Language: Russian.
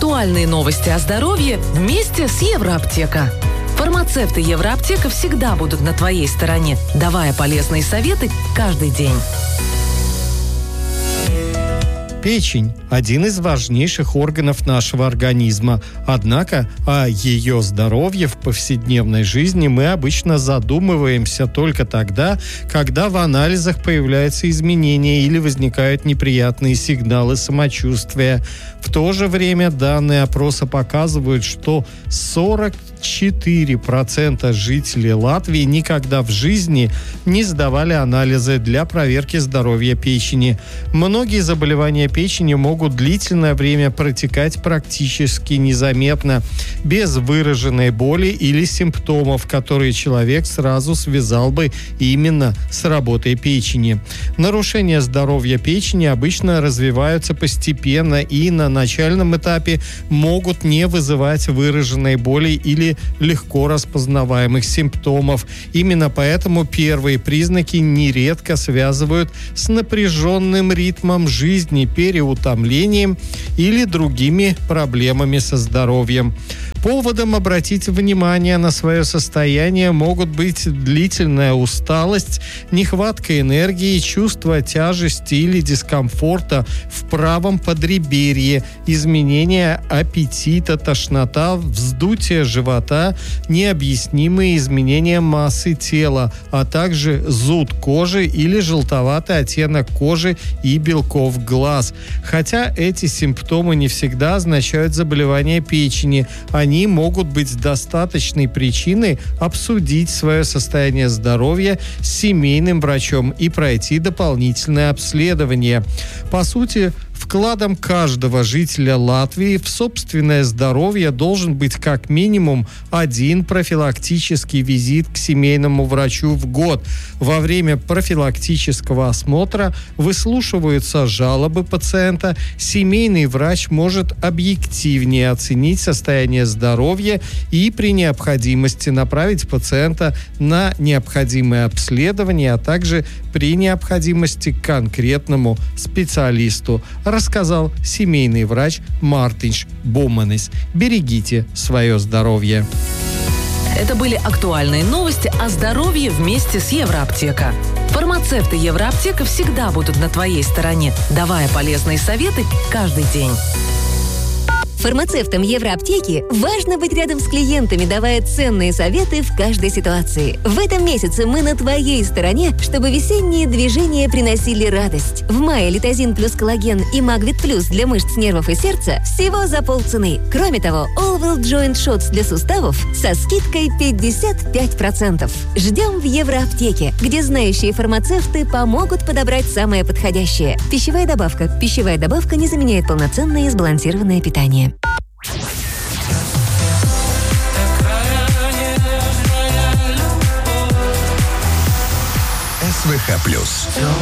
Актуальные новости о здоровье вместе с Евроаптека. Фармацевты Евроаптека всегда будут на твоей стороне, давая полезные советы каждый день. Печень – один из важнейших органов нашего организма. Однако о ее здоровье в повседневной жизни мы обычно задумываемся только тогда, когда в анализах появляются изменения или возникают неприятные сигналы самочувствия. В то же время данные опроса показывают, что 44% жителей Латвии никогда в жизни не сдавали анализы для проверки здоровья печени. Многие заболевания печени могут длительное время протекать практически незаметно, без выраженной боли или симптомов, которые человек сразу связал бы именно с работой печени. Нарушения здоровья печени обычно развиваются постепенно и на начальном этапе могут не вызывать выраженной боли или легко распознаваемых симптомов. Именно поэтому первые признаки нередко связывают с напряженным ритмом жизни, переутомлением или другими проблемами со здоровьем. Поводом обратить внимание на свое состояние могут быть длительная усталость, нехватка энергии, чувство тяжести или дискомфорта в правом подреберье, изменение аппетита, тошнота, вздутие живота, необъяснимые изменения массы тела, а также зуд кожи или желтоватый оттенок кожи и белков глаз. Хотя эти симптомы не всегда означают заболевание печени, они могут быть достаточной причиной обсудить свое состояние здоровья с семейным врачом и пройти дополнительное обследование. По сути, вкладом каждого жителя Латвии в собственное здоровье должен быть как минимум один профилактический визит к семейному врачу в год. Во время профилактического осмотра выслушиваются жалобы пациента, семейный врач может объективнее оценить состояние здоровья и при необходимости направить пациента на необходимое обследование, а также при необходимости к конкретному специалисту, рассказал семейный врач Мартинš Буманис. Берегите свое здоровье. Это были актуальные новости о здоровье вместе с Евроаптека. Фармацевты Евроаптека всегда будут на твоей стороне, давая полезные советы каждый день. Фармацевтам Евроаптеки важно быть рядом с клиентами, давая ценные советы в каждой ситуации. В этом месяце мы на твоей стороне, чтобы весенние движения приносили радость. В мае Литозин плюс коллаген и Магвит плюс для мышц, нервов и сердца всего за полцены. Кроме того, Allwell Joint Shots для суставов со скидкой 55%. Ждем в Евроаптеке, где знающие фармацевты помогут подобрать самое подходящее. Пищевая добавка. Пищевая добавка не заменяет полноценное и сбалансированное питание. СВХ+.